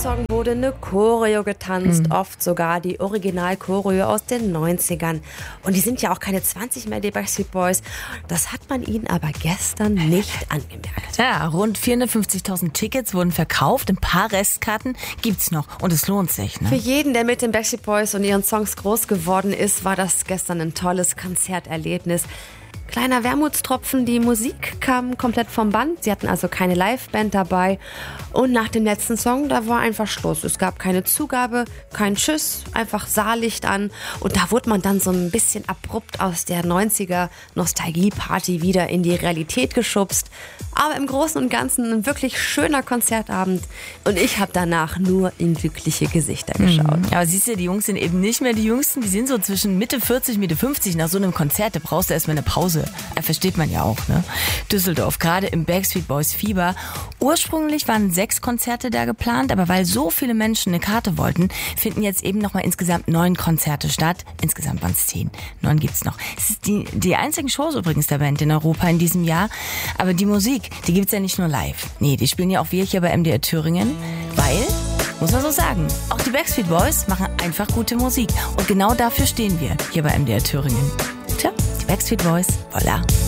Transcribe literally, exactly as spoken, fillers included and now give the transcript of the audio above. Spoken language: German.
Song wurde eine Choreo getanzt, Mhm. oft sogar die Original-Choreo aus den neunzigern. Und die sind ja auch keine zwanzig mehr, die Backstreet Boys. Das hat man ihnen aber gestern nicht angemerkt. Ja, rund vierhundertfünfzigtausend Tickets wurden verkauft, ein paar Restkarten gibt's noch und es lohnt sich. Ne? Für jeden, der mit den Backstreet Boys und ihren Songs groß geworden ist, war das gestern ein tolles Konzerterlebnis. Kleiner Wermutstropfen, die Musik kam komplett vom Band. Sie hatten also keine Liveband dabei. Und nach dem letzten Song, da war einfach Schluss. Es gab keine Zugabe, kein Tschüss, einfach Saallicht an. Und da wurde man dann so ein bisschen abrupt aus der neunziger Nostalgie-Party wieder in die Realität geschubst. Aber im Großen und Ganzen ein wirklich schöner Konzertabend. Und ich habe danach nur in glückliche Gesichter geschaut. Mhm. Aber siehst du, die Jungs sind eben nicht mehr die Jüngsten. Die sind so zwischen Mitte vierzig, Mitte fünfzig. Nach so einem Konzert, da brauchst du erstmal eine Pause. Ja, versteht man ja auch, ne? Düsseldorf, gerade im Backstreet Boys Fieber. Ursprünglich waren sechs Konzerte da geplant, aber weil so viele Menschen eine Karte wollten, finden jetzt eben nochmal insgesamt neun Konzerte statt. Insgesamt waren es zehn. Neun gibt's noch. Es ist die, die einzigen Shows übrigens der Band in Europa in diesem Jahr. Aber die Musik, die gibt's ja nicht nur live. Nee, die spielen ja auch wir hier bei M D R Thüringen, weil, muss man so sagen, auch die Backstreet Boys machen einfach gute Musik. Und genau dafür stehen wir hier bei M D R Thüringen. Tja, die Backstreet Boys, voilà.